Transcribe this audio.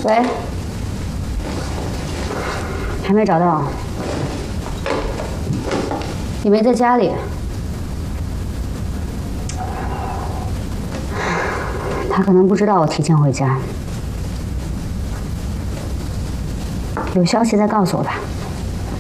喂，还没找到？你没在家里？他可能不知道我提前回家，有消息再告诉我吧。